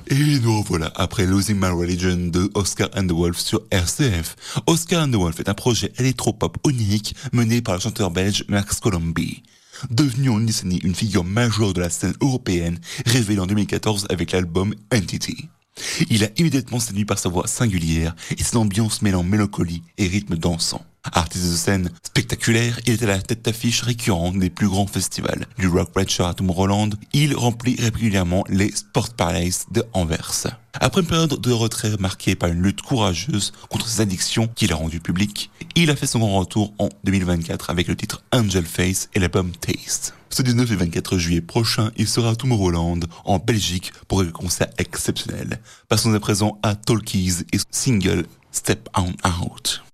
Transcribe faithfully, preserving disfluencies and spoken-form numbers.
Et nous revoilà après Losing My Religion de Oscar and the Wolf sur R C F. Oscar and the Wolf est un projet électropop onirique mené par le chanteur belge Max Colomby. Devenu en une décennie une figure majeure de la scène européenne, révélé en deux mille quatorze avec l'album Entity. Il a immédiatement séduit par sa voix singulière et son ambiance mêlant mélancolie et rythme dansant. Artiste de scène spectaculaire, il était à la tête d'affiche récurrente des plus grands festivals. Du Rock Pressure à Tomorrowland, il remplit régulièrement les Sport Palace de Anvers. Après une période de retrait marquée par une lutte courageuse contre ses addictions qu'il a rendues publiques, il a fait son grand retour en deux mille vingt-quatre avec le titre Angel Face et l'album Taste. Ce dix-neuf et vingt-quatre juillet prochain, il sera à Tomorrowland, en Belgique, pour un concert exceptionnel. Passons à présent à Talkies et single Step On Out.